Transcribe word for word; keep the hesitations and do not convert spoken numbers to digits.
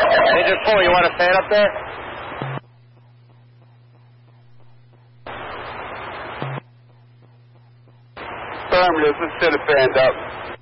Agent four, you want to fan up there? Affirmative, let's set a fanned up.